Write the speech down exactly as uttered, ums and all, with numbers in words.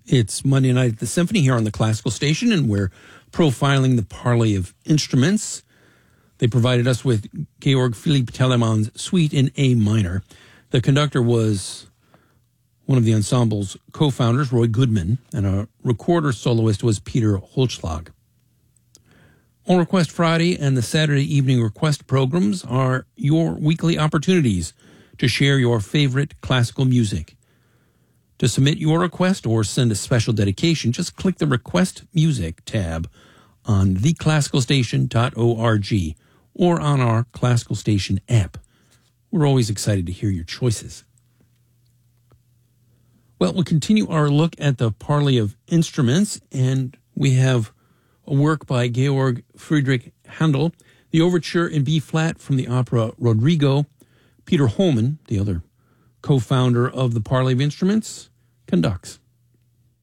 It's Monday night at the Symphony here on the Classical Station, and we're profiling the Parley of Instruments. They provided us with Georg Philipp Telemann's Suite in A minor. The conductor was one of the ensemble's co-founders, Roy Goodman, and a recorder soloist was Peter Holzschlag. On Request Friday and the Saturday evening request programs are your weekly opportunities to share your favorite classical music. To submit your request or send a special dedication, just click the Request Music tab on the classical station dot org or on our Classical Station app. We're always excited to hear your choices. Well, we'll continue our look at the Parley of Instruments, and we have a work by Georg Friedrich Handel, the Overture in B-flat from the opera Rodrigo. Peter Holman, the other co-founder of the Parley of Instruments, conducts.